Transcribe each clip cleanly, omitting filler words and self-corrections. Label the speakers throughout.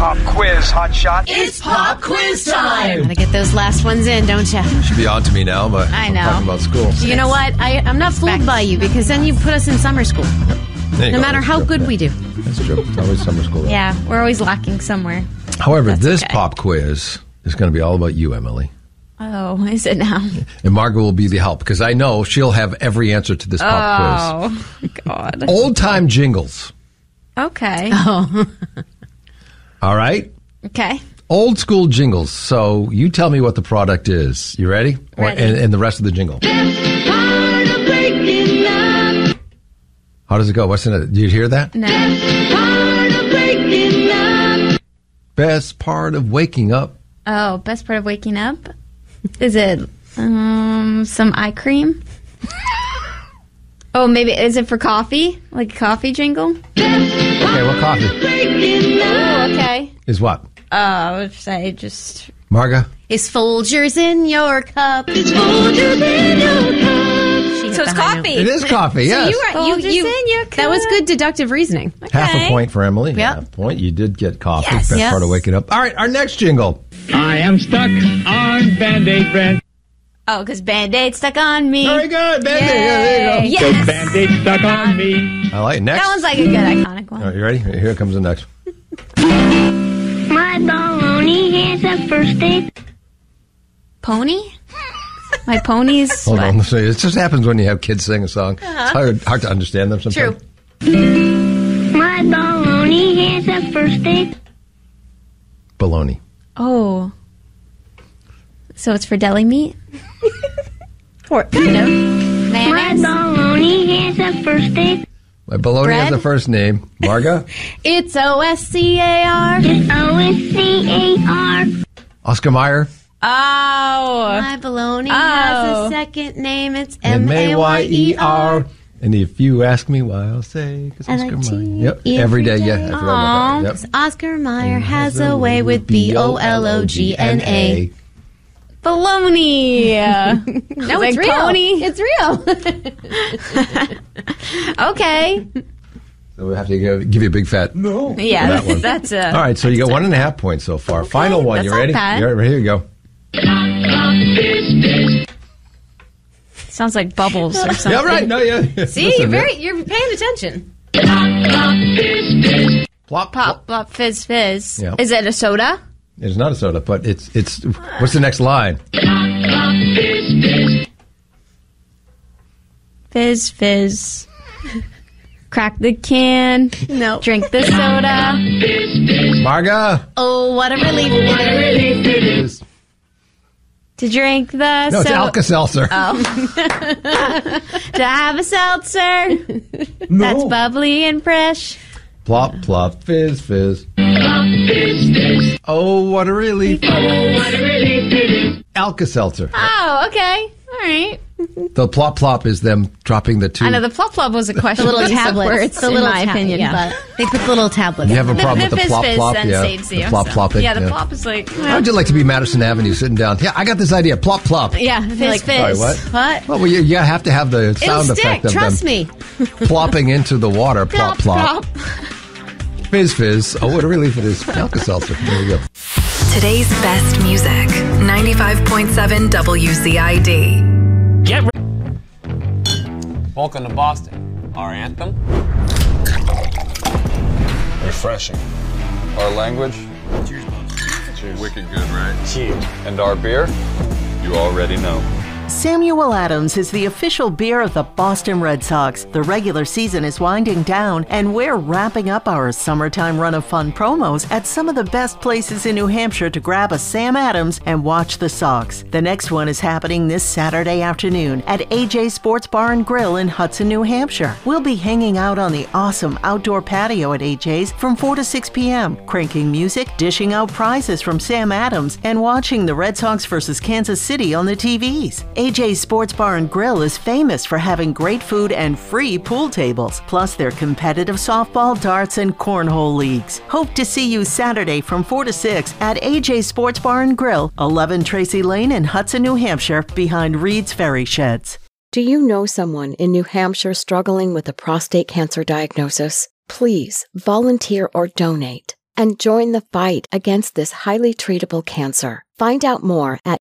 Speaker 1: pop quiz, hotshot.
Speaker 2: It's pop quiz time.
Speaker 3: Gotta get those last ones in, don't you?
Speaker 4: You should be on to me now, but
Speaker 3: I
Speaker 4: I'm
Speaker 3: know.
Speaker 4: talking about school.
Speaker 3: You know what? I'm not fooled by you because then you put us in summer school. No matter how good we do.
Speaker 4: That's true. It's always summer school. Though.
Speaker 3: Yeah, we're always lacking somewhere.
Speaker 4: However,
Speaker 3: That's
Speaker 4: this
Speaker 3: okay.
Speaker 4: pop quiz is going to be all about you, Emily.
Speaker 3: Oh, is it now?
Speaker 4: And Margaret will be the help because I know she'll have every answer to this pop
Speaker 3: Oh, God.
Speaker 4: quiz. Old time jingles.
Speaker 3: Okay. Oh.
Speaker 4: All right?
Speaker 3: Okay.
Speaker 4: Old school jingles. So you tell me what the product is. You ready?
Speaker 3: Ready.
Speaker 4: And the rest of the jingle. How does it go? What's in it? Do you hear that?
Speaker 3: No.
Speaker 4: Best part of waking up.
Speaker 3: Oh, best part of waking up? Is it some eye cream? Oh, maybe is it for coffee? Like a coffee jingle?
Speaker 4: Okay, what coffee?
Speaker 3: Oh, okay.
Speaker 4: Is what?
Speaker 3: I would say just...
Speaker 4: Marga?
Speaker 3: It's Folgers in your cup. It's Folgers in your cup.
Speaker 2: So it's coffee.
Speaker 4: It is coffee, yes.
Speaker 3: You in your cup. That was good deductive reasoning.
Speaker 4: Half a point for Emily.
Speaker 3: Yep.
Speaker 4: Half a point. You did get coffee.
Speaker 3: Yes.
Speaker 4: Best
Speaker 3: Yes.
Speaker 4: part of waking up. All right, our next jingle.
Speaker 5: I am stuck on Band-Aid brand.
Speaker 3: Oh, because Band-Aid stuck on me.
Speaker 4: Very good. Band-Aid. Yeah, there you go.
Speaker 3: Yes.
Speaker 5: Band-Aid stuck on me.
Speaker 4: I like it. Next.
Speaker 3: That one's like a good iconic one.
Speaker 4: All right, you ready? Here comes the next.
Speaker 6: My baloney has a first date.
Speaker 3: Pony? My pony's...
Speaker 4: Hold
Speaker 3: what?
Speaker 4: on. So it just happens when you have kids sing a song. It's hard to understand them sometimes.
Speaker 3: True.
Speaker 6: My baloney has a first date.
Speaker 4: Baloney.
Speaker 3: Oh. So it's for deli meat? Or,
Speaker 6: My
Speaker 3: mayonnaise?
Speaker 6: baloney has a first date.
Speaker 4: My baloney
Speaker 3: Bread?
Speaker 4: has a first name. Marga?
Speaker 3: It's O-S-C-A-R.
Speaker 6: It's O-S-C-A-R.
Speaker 4: Oscar Mayer?
Speaker 2: Oh.
Speaker 3: My baloney
Speaker 2: Oh.
Speaker 3: has a second name. It's M-A-Y-E-R.
Speaker 4: M-A-Y-E-R. And if you ask me why, I'll say, because Oscar Mayer. Yep, every day. Yeah, I forgot about that. Yep.
Speaker 3: Oscar Mayer has a way with B-O-L-O-G-N-A.
Speaker 2: Baloney.
Speaker 3: No,
Speaker 2: Like
Speaker 3: it's real.
Speaker 2: pony.
Speaker 3: It's real.
Speaker 2: Okay.
Speaker 4: So we'll have to give you a big fat no.
Speaker 2: Yeah,
Speaker 4: that one.
Speaker 2: that's a...
Speaker 4: All right, so you got 1.5 points so far. Final one.
Speaker 3: that's
Speaker 4: You
Speaker 3: not
Speaker 4: ready?
Speaker 3: bad.
Speaker 4: Here you go.
Speaker 2: Sounds like bubbles or something.
Speaker 4: Yeah, right. No, yeah.
Speaker 3: See,
Speaker 4: Listen,
Speaker 3: you're paying attention.
Speaker 4: Plop,
Speaker 2: Pop, pop, fizz, fizz.
Speaker 4: Yeah.
Speaker 2: Is it a soda?
Speaker 4: It's not a soda, but it's. What's the next line?
Speaker 2: Fizz, fizz. Crack the can.
Speaker 3: No.
Speaker 2: Drink the soda.
Speaker 4: Marga.
Speaker 3: Oh, what a relief.
Speaker 2: To drink the
Speaker 4: No, it's
Speaker 2: soda.
Speaker 4: Alka-Seltzer.
Speaker 2: To have a seltzer. That's bubbly and fresh.
Speaker 4: Plop, plop, fizz, fizz. Oh, what a relief. Alka-Seltzer.
Speaker 2: Oh, okay. All right.
Speaker 4: The plop, plop is them dropping the two.
Speaker 2: I know the plop plop was a question.
Speaker 3: The little
Speaker 2: use of
Speaker 3: tablets.
Speaker 2: words,
Speaker 3: The
Speaker 2: in
Speaker 3: little
Speaker 2: my opinion.
Speaker 3: Yeah.
Speaker 2: But
Speaker 3: They put the little tablets.
Speaker 4: You have a problem with the
Speaker 2: fizz
Speaker 4: plop,
Speaker 2: fizz
Speaker 4: plop?
Speaker 2: then
Speaker 4: Yeah,
Speaker 2: saves
Speaker 4: the
Speaker 2: you.
Speaker 4: plop,
Speaker 2: so.
Speaker 4: plopping.
Speaker 2: Yeah, the plop is like...
Speaker 4: How would you like to be Madison Avenue sitting down? Yeah, I got this idea. Plop, plop.
Speaker 2: Yeah, fizz,
Speaker 3: like,
Speaker 2: fizz.
Speaker 4: Sorry, what?
Speaker 3: What?
Speaker 4: Well, you have to have the
Speaker 3: It'll
Speaker 4: sound
Speaker 3: stick.
Speaker 4: effect of
Speaker 3: Trust
Speaker 4: them
Speaker 3: me.
Speaker 4: plopping into the water. Plop, plop. Fizz, fizz. Oh, what a relief it is. Alka-Seltzer. There you go.
Speaker 7: Today's best music. 95.7 WCID.
Speaker 8: Get Welcome to Boston. Our anthem?
Speaker 9: Refreshing. Our language? Cheers, Cheers. Wicked good, right?
Speaker 8: Cheers.
Speaker 9: And our beer? You already know.
Speaker 10: Samuel Adams is the official beer of the Boston Red Sox. The regular season is winding down, and we're wrapping up our summertime run of fun promos at some of the best places in New Hampshire to grab a Sam Adams and watch the Sox. The next one is happening this Saturday afternoon at AJ Sports Bar and Grill in Hudson, New Hampshire. We'll be hanging out on the awesome outdoor patio at AJ's from 4 to 6 p.m., cranking music, dishing out prizes from Sam Adams, and watching the Red Sox versus Kansas City on the TVs. AJ's Sports Bar and Grill is famous for having great food and free pool tables, plus their competitive softball, darts, and cornhole leagues. Hope to see you Saturday from 4 to 6 at AJ's Sports Bar and Grill, 11 Tracy Lane in Hudson, New Hampshire, behind Reed's Ferry Sheds.
Speaker 11: Do you know someone in New Hampshire struggling with a prostate cancer diagnosis? Please volunteer or donate. and join the fight against this highly treatable cancer. Find out more at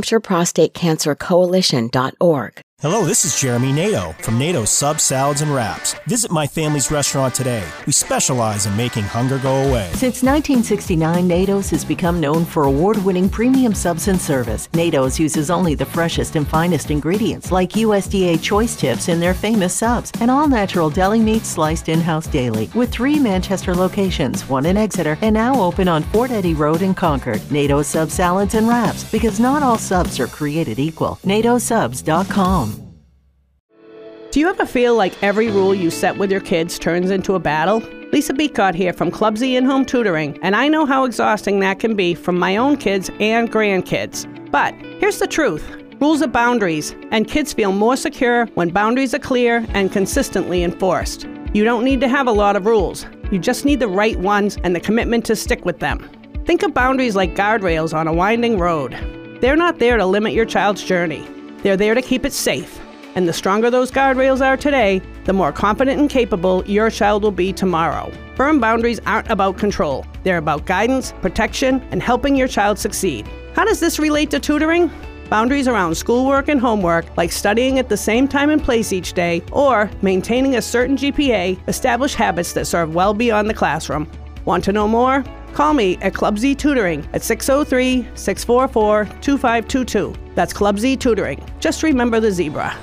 Speaker 11: NewHampshireProstateCancerCoalition.org.
Speaker 1: Hello, this is Jeremy Nato from Nato's Subs, Salads, and Wraps. Visit my family's restaurant today. We specialize in making hunger go away.
Speaker 10: Since 1969, Nato's has become known for award-winning premium subs and service. Nato's uses only the freshest and finest ingredients like USDA choice tips in their famous subs and all-natural deli meat sliced in-house daily. With 3 Manchester locations, 1 in Exeter, and now open on Fort Eddie Road in Concord. Nato's Subs, Salads, and Wraps, because not all subs are created equal. NatoSubs.com.
Speaker 12: Do you ever feel like every rule you set with your kids turns into a battle? Lisa Beacott here from Clubsy In-Home Tutoring, and I know how exhausting that can be from my own kids and grandkids. But here's the truth. Rules are boundaries, and kids feel more secure when boundaries are clear and consistently enforced. You don't need to have a lot of rules. You just need the right ones and the commitment to stick with them. Think of boundaries like guardrails on a winding road. They're not there to limit your child's journey. They're there to keep it safe. And the stronger those guardrails are today, the more confident and capable your child will be tomorrow. Firm boundaries aren't about control. They're about guidance, protection, and helping your child succeed. How does this relate to tutoring? Boundaries around schoolwork and homework, like studying at the same time and place each day, or maintaining a certain GPA, establish habits that serve well beyond the classroom. Want to know more? Call me at Clubsy Tutoring at 603-644-2522. That's Clubsy Tutoring. Just remember the zebra.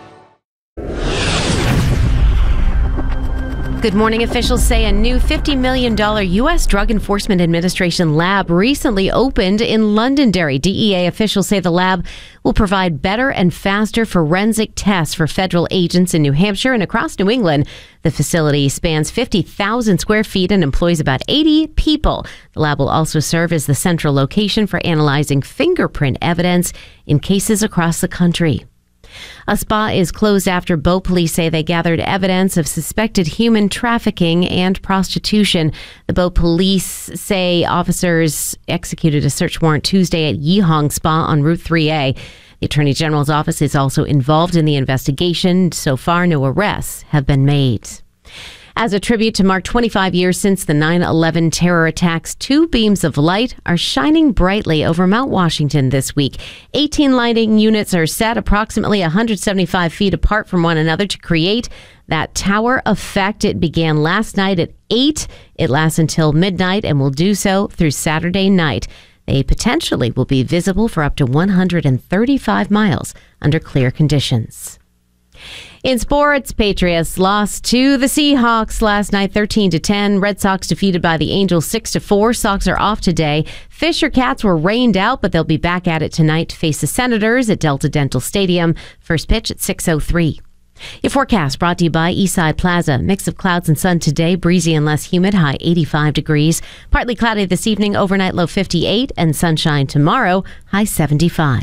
Speaker 3: Good morning. Officials say a new $50 million U.S. Drug Enforcement Administration lab recently opened in Londonderry. DEA officials say the lab will provide better and faster forensic tests for federal agents in New Hampshire and across New England. The facility spans 50,000 square feet and employs about 80 people. The lab will also serve as the central location for analyzing fingerprint evidence in cases across the country. A spa is closed after Bow police say they gathered evidence of suspected human trafficking and prostitution. The Bow police say officers executed a search warrant Tuesday at Yeehong Spa on Route 3A. The Attorney General's office is also involved in the investigation. So far, no arrests have been made. As a tribute to mark 25 years since the 9/11 terror attacks, 2 beams of light are shining brightly over Mount Washington this week. 18 lighting units are set approximately 175 feet apart from one another to create that tower effect. It began last night at 8. It lasts until midnight and will do so through Saturday night. They potentially will be visible for up to 135 miles under clear conditions. In sports, Patriots lost to the Seahawks last night 13-10. Red Sox defeated by the Angels 6-4. Sox are off today. Fisher Cats were rained out, but they'll be back at it tonight to face the Senators at Delta Dental Stadium. First pitch at 6:03. Your forecast brought to you by Eastside Plaza. Mix of clouds and sun today, breezy and less humid, high 85 degrees. Partly cloudy this evening, overnight low 58, and sunshine tomorrow, high 75.